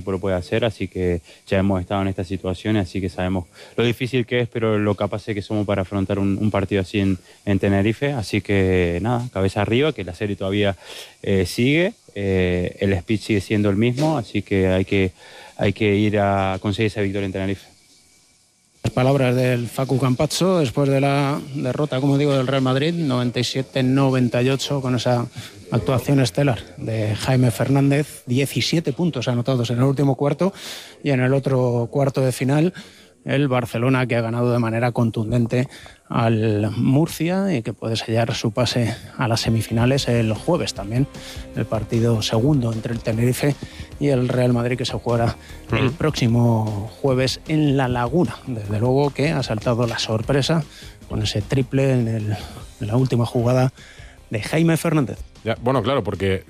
equipo lo puede hacer, así que ya hemos estado en estas situaciones, así que sabemos lo difícil que es, pero lo capaces que somos para afrontar un partido así en Tenerife, así que nada, cabeza arriba, que la serie todavía sigue, el speech sigue siendo el mismo, así que hay que ir a conseguir esa victoria en Tenerife. Las palabras del Facu Campazzo después de la derrota, como digo, del Real Madrid, 97-98, con esa actuación estelar de Jaime Fernández, 17 puntos anotados en el último cuarto, y en el otro cuarto de final el Barcelona, que ha ganado de manera contundente al Murcia y que puede sellar su pase a las semifinales el jueves también. El partido segundo entre el Tenerife y el Real Madrid, que se jugará el próximo jueves en La Laguna. Desde luego que ha saltado la sorpresa con ese triple en la última jugada de Jaime Fernández. Ya, bueno, claro,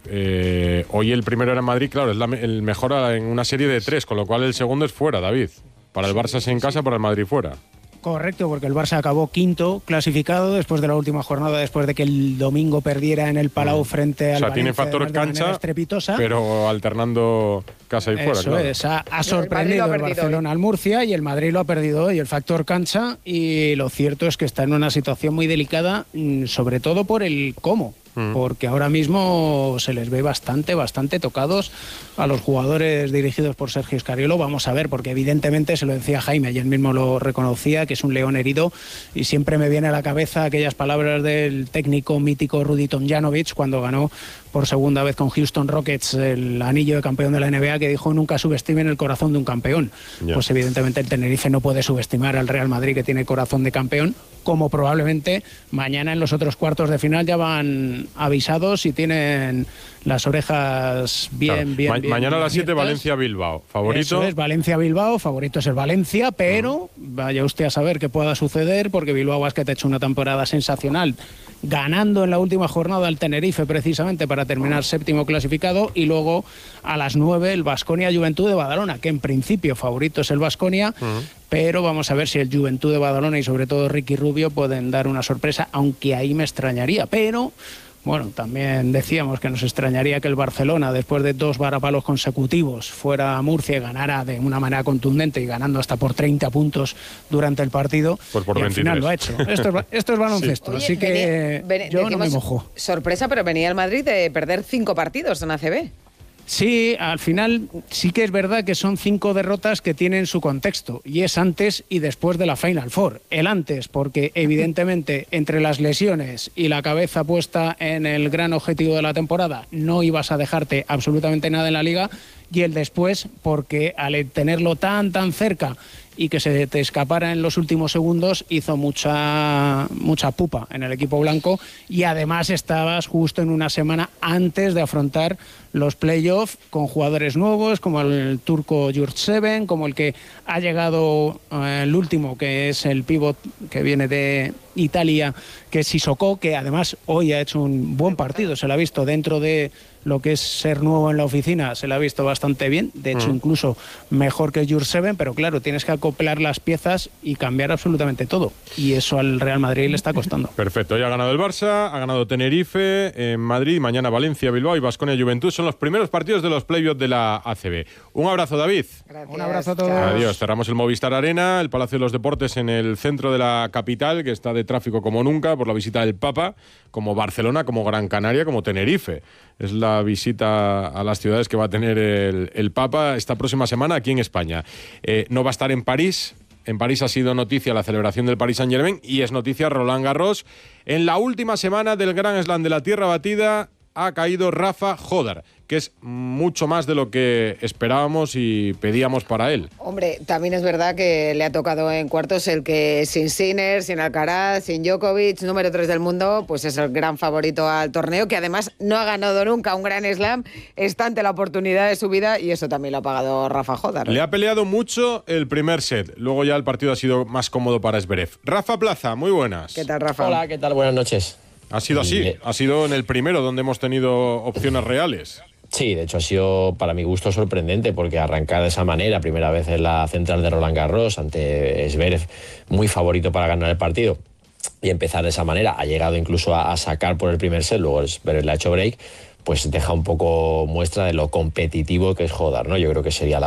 porque hoy el primero era en Madrid, claro, es el mejor en una serie de 3, con lo cual el segundo es fuera, David. Para el Barça es en casa, para el Madrid fuera. Correcto, porque el Barça acabó quinto clasificado después de la última jornada, después de que el domingo perdiera en el Palau frente al Valencia. Tiene factor cancha, pero alternando casa y fuera. Eso claro. Es, ha sorprendido el Barcelona al Murcia y el Madrid lo ha perdido hoy, el factor cancha, y lo cierto es que está en una situación muy delicada, sobre todo por el cómo. Porque ahora mismo se les ve bastante tocados a los jugadores dirigidos por Sergio Scariolo. Vamos a ver, porque evidentemente se lo decía Jaime y él mismo lo reconocía, que es un león herido, y siempre me viene a la cabeza aquellas palabras del técnico mítico Rudy Tomljanovic cuando ganó por segunda vez con Houston Rockets el anillo de campeón de la NBA, que dijo: nunca subestimen el corazón de un campeón. Pues evidentemente el Tenerife no puede subestimar al Real Madrid, que tiene corazón de campeón, como probablemente mañana en los otros cuartos de final ya van avisados y tienen las orejas bien. Mañana a las 7 Valencia-Bilbao. ¿Favorito? Eso es, Valencia-Bilbao, favorito es el Valencia, pero vaya usted a saber qué pueda suceder, porque Bilbao Basket ha hecho una temporada sensacional, ganando en la última jornada al Tenerife precisamente para terminar séptimo clasificado, y luego a las 9 el Baskonia Juventud de Badalona, que en principio favorito es el Baskonia, pero vamos a ver si el Juventud de Badalona y sobre todo Ricky Rubio pueden dar una sorpresa, aunque ahí me extrañaría, pero bueno, también decíamos que nos extrañaría que el Barcelona, después de 2 varapalos consecutivos, fuera a Murcia y ganara de una manera contundente y ganando hasta por 30 puntos durante el partido. Pues por y 23. al final lo ha hecho. Esto es baloncesto, Oye, así que yo no me mojo. Sorpresa, pero venía el Madrid de perder 5 partidos en ACB. Sí, al final sí que es verdad que son 5 derrotas que tienen su contexto, y es antes y después de la Final Four. El antes, porque evidentemente entre las lesiones y la cabeza puesta en el gran objetivo de la temporada no ibas a dejarte absolutamente nada en la liga, y el después, porque al tenerlo tan cerca y que se te escapara en los últimos segundos, hizo mucha pupa en el equipo blanco, y además estabas justo en una semana antes de afrontar los playoffs con jugadores nuevos como el turco Jurtseven, como el que ha llegado el último, que es el pívot que viene de Italia, que es Sissoko, que además hoy ha hecho un buen partido, se lo ha visto dentro de lo que es ser nuevo en la oficina, se lo ha visto bastante bien, de hecho incluso mejor que Jurtseven, pero claro, tienes que acoplar las piezas y cambiar absolutamente todo, y eso al Real Madrid le está costando. Perfecto, hoy ha ganado el Barça, ha ganado Tenerife, en Madrid, mañana Valencia, Bilbao y Baskonia Juventud, son los primeros partidos de los playoffs de la ACB. Un abrazo, David. Gracias. Un abrazo a todos. Adiós, cerramos el Movistar Arena, el Palacio de los Deportes en el centro de la capital, que está de tráfico como nunca por la visita del Papa, como Barcelona, como Gran Canaria, como Tenerife. Es la visita a las ciudades que va a tener el Papa esta próxima semana aquí en España. No va a estar en París. En París ha sido noticia la celebración del Paris Saint-Germain y es noticia Roland Garros. En la última semana del Grand Slam de la Tierra Batida ha caído Rafa Jodar, que es mucho más de lo que esperábamos y pedíamos para él. Hombre, también es verdad que le ha tocado en cuartos el que sin Sinner, sin Alcaraz, sin Djokovic, número 3 del mundo, pues es el gran favorito al torneo, que además no ha ganado nunca un Grand Slam, está ante la oportunidad de su vida, y eso también lo ha pagado Rafa Jodar. Le ha peleado mucho el primer set, luego ya el partido ha sido más cómodo para Zverev. Rafa Plaza, muy buenas. ¿Qué tal, Rafa? Hola, ¿qué tal? Buenas noches. Ha sido así, ha sido en el primero donde hemos tenido opciones reales. Sí, de hecho ha sido para mi gusto sorprendente, porque arrancar de esa manera, primera vez en la central de Roland Garros, ante Zverev, muy favorito para ganar el partido, y empezar de esa manera, ha llegado incluso a sacar por el primer set, luego Zverev le ha hecho break, pues deja un poco muestra de lo competitivo que es Jodar, ¿no? Yo creo que sería la